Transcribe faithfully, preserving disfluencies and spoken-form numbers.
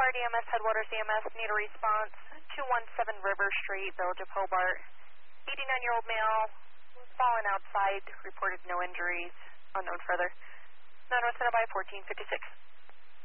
Hobart E M S, Headwaters E M S, need a response. two one seven River Street, Village of Hobart. eighty-nine-year-old male, fallen outside, reported no injuries, unknown further. nine one seven by fourteen fifty-six.